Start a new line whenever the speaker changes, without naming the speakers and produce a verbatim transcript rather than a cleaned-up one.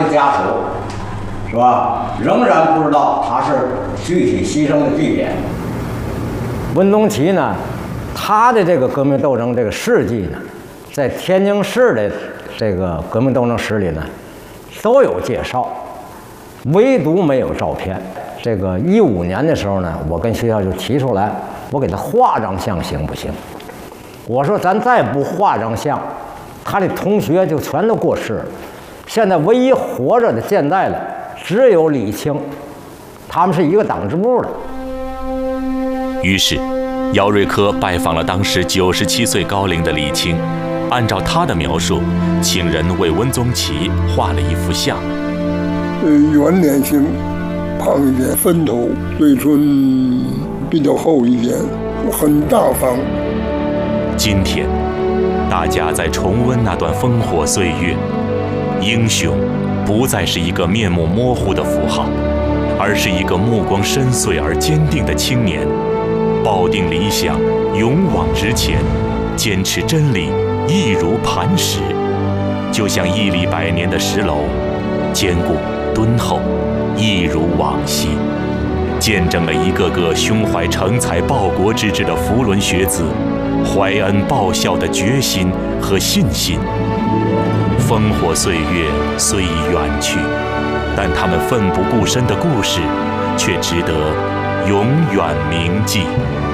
的家属，是吧？仍然不知道他是具体牺牲的地点。文东奇呢，他的这个革命斗争这个事迹呢，在天津市的这个革命斗争史里呢，都有介绍，唯独没有照片。这个一五年的时候呢，我跟学校就提出来，我给他画张像行不行？我说咱再不画张像，他的同学就全都过世了。现在唯一活着的健在的只有李清，他们是一个党支部的。
于是，姚瑞科拜访了当时九十七岁高龄的李清，按照他的描述，请人为温宗奇画了一幅像。
呃，圆脸型，胖一点，分头，嘴唇比较厚一点，很大方。
今天，大家在重温那段烽火岁月，英雄不再是一个面目模糊的符号，而是一个目光深邃而坚定的青年，抱定理想，勇往直前，坚持真理，易如磐石，就像屹立百年的石楼，坚固敦厚，一如往昔，见证了一个个胸怀成才报国之志的福伦学子怀恩报效的决心和信心。烽火岁月虽已远去，但他们奋不顾身的故事却值得永远铭记。